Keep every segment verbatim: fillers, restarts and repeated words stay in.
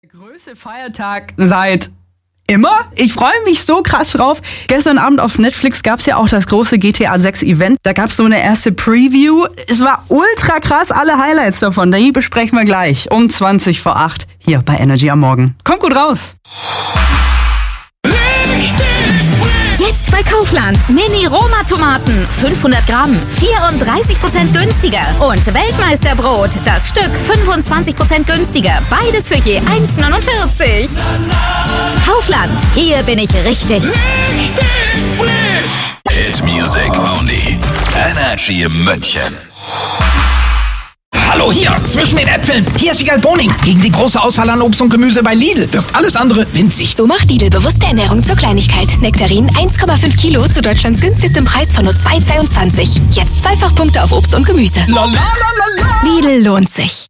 Größte Feiertag seit immer. Ich freue mich so krass drauf. Gestern Abend auf Netflix gab es ja auch das große G T A sechs Event. Da gab es so eine erste Preview. Es war ultra krass, alle Highlights davon. Die besprechen wir gleich um zwanzig vor acht hier bei Energy am Morgen. Kommt gut raus. Jetzt bei Kaufland. Mini-Roma-Tomaten. fünfhundert Gramm. vierunddreißig Prozent günstiger. Und Weltmeisterbrot. Das Stück fünfundzwanzig Prozent günstiger. Beides für je eins neunundvierzig. Kaufland. Hier bin ich richtig. Richtig frisch. Hit Music Only. Energy München. Hallo hier, zwischen den Äpfeln. Hier ist Wiegald Boning. Gegen die große Auswahl an Obst und Gemüse bei Lidl wirkt alles andere winzig. So macht Lidl bewusste Ernährung zur Kleinigkeit. Nektarinen eins Komma fünf Kilo zu Deutschlands günstigstem Preis von nur zwei Komma zweiundzwanzig. Jetzt Zweifachpunkte auf Obst und Gemüse. La, la, la, la, la. Lidl lohnt sich.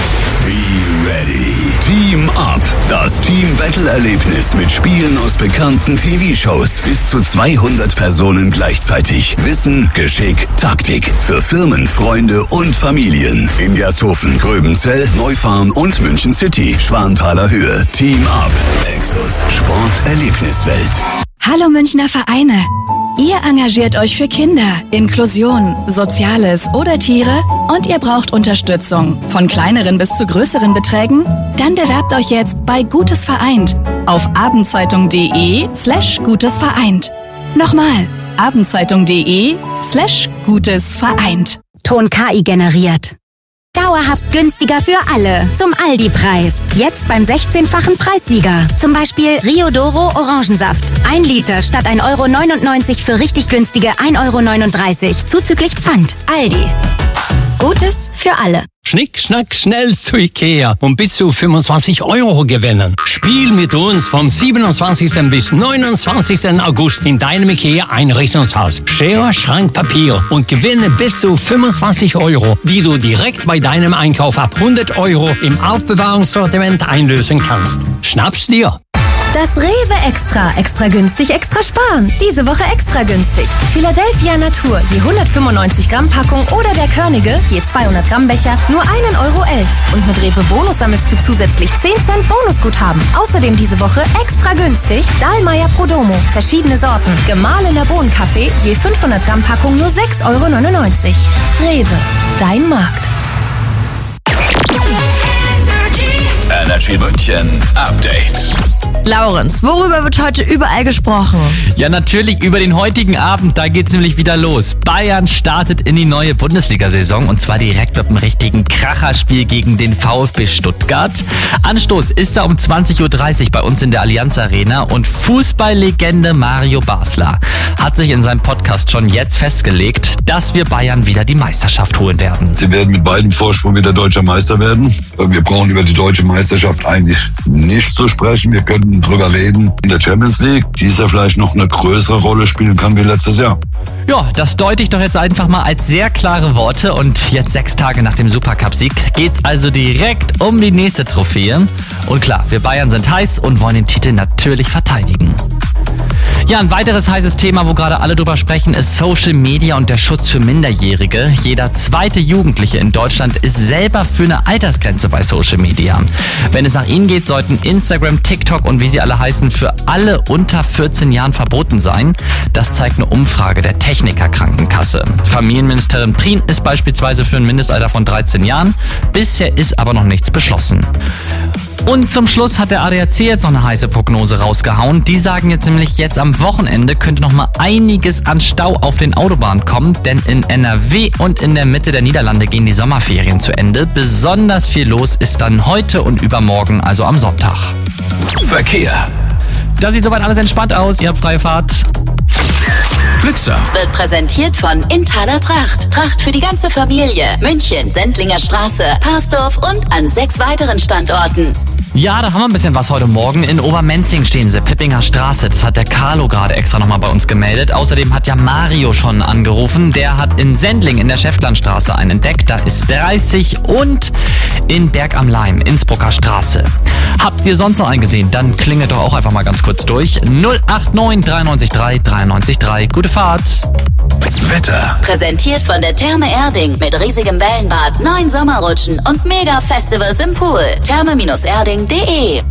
Be ready. Team Up. Das Team-Battle-Erlebnis mit Spielen aus bekannten T V-Shows. Bis zu zweihundert Personen gleichzeitig. Wissen, Geschick, Taktik. Für Firmen, Freunde und Familien. In Gershofen, Gröbenzell, Neufahren und München City. Schwanthaler Höhe. Team Up. Exos. Sport-Erlebniswelt. Hallo Münchner Vereine. Ihr engagiert euch für Kinder, Inklusion, Soziales oder Tiere und ihr braucht Unterstützung, von kleineren bis zu größeren Beträgen? Dann bewerbt euch jetzt bei Gutes Vereint auf abendzeitung.de slash Gutes Vereint. Nochmal, abendzeitung.de slash Gutes Vereint. Ton K I generiert. Dauerhaft günstiger für alle. Zum Aldi-Preis. Jetzt beim sechzehnfachen Preissieger. Zum Beispiel Riodoro Orangensaft. Ein Liter statt ein Euro neunundneunzig für richtig günstige ein Euro neununddreißig. Zuzüglich Pfand. Aldi. Gutes für alle. Schnick, schnack, schnell zu Ikea und bis zu fünfundzwanzig Euro gewinnen. Spiel mit uns vom siebenundzwanzigsten bis neunundzwanzigsten August in deinem Ikea-Einrichtungshaus. Schere, Schrank, Papier und gewinne bis zu fünfundzwanzig Euro, die du direkt bei deinem Einkauf ab hundert Euro im Aufbewahrungssortiment einlösen kannst. Schnapp's dir! Das Rewe Extra. Extra günstig, extra sparen. Diese Woche extra günstig. Philadelphia Natur, je hundertfünfundneunzig Gramm Packung oder der Körnige, je zweihundert Gramm Becher, nur ein Euro elf. Und mit Rewe Bonus sammelst du zusätzlich zehn Cent Bonusguthaben. Außerdem diese Woche extra günstig Dahlmeier Prodomo. Verschiedene Sorten. Gemahlener Bohnenkaffee, je fünfhundert Gramm Packung nur sechs Euro neunundneunzig. Rewe. Dein Markt. Energy München Update. Laurenz, worüber wird heute überall gesprochen? Ja, natürlich über den heutigen Abend, da geht's nämlich wieder los. Bayern startet in die neue Bundesliga-Saison und zwar direkt mit einem richtigen Kracherspiel gegen den VfB Stuttgart. Anstoß ist da um zwanzig Uhr dreißig bei uns in der Allianz Arena und Fußballlegende Mario Basler hat sich in seinem Podcast schon jetzt festgelegt, dass wir Bayern wieder die Meisterschaft holen werden. Sie werden mit beidem Vorsprung wieder deutscher Meister werden. Wir brauchen über die deutsche Meisterschaft eigentlich nicht zu sprechen. Wir können drüber reden in der Champions League, die ist ja vielleicht noch eine größere Rolle spielen kann wie letztes Jahr. Ja, das deute ich doch jetzt einfach mal als sehr klare Worte und jetzt sechs Tage nach dem Supercup-Sieg geht's also direkt um die nächste Trophäe. Und klar, wir Bayern sind heiß und wollen den Titel natürlich verteidigen. Ja, ein weiteres heißes Thema, wo gerade alle drüber sprechen, ist Social Media und der Schutz für Minderjährige. Jeder zweite Jugendliche in Deutschland ist selber für eine Altersgrenze bei Social Media. Wenn es nach ihnen geht, sollten Instagram, TikTok und wie sie alle heißen, für alle unter vierzehn Jahren verboten sein. Das zeigt eine Umfrage der Techniker Krankenkasse. Familienministerin Prien ist beispielsweise für ein Mindestalter von dreizehn Jahren. Bisher ist aber noch nichts beschlossen. Und zum Schluss hat der A D A C jetzt noch eine heiße Prognose rausgehauen. Die sagen jetzt nämlich, jetzt am Wochenende könnte noch mal einiges an Stau auf den Autobahnen kommen, denn in N R W und in der Mitte der Niederlande gehen die Sommerferien zu Ende. Besonders viel los ist dann heute und übermorgen, also am Sonntag. Verkehr. Da sieht soweit alles entspannt aus. Ihr habt freie Fahrt. Blitzer. Wird präsentiert von Inthaler Tracht. Tracht für die ganze Familie. München, Sendlinger Straße, Parsdorf und an sechs weiteren Standorten. Ja, da haben wir ein bisschen was heute Morgen. In Obermenzing stehen sie, Pippinger Straße. Das hat der Carlo gerade extra nochmal bei uns gemeldet. Außerdem hat ja Mario schon angerufen. Der hat in Sendling in der Schäftlarnstraße einen entdeckt. Da ist dreißig und in Berg am Leim, Innsbrucker Straße. Habt ihr sonst noch einen gesehen? Dann klingelt doch auch einfach mal ganz kurz durch. null acht neun drei neun drei drei neun drei. Gute Fahrt. Wetter. Präsentiert von der Therme Erding mit riesigem Wellenbad, neun Sommerrutschen und Mega-Festivals im Pool. therme Erding punkt de.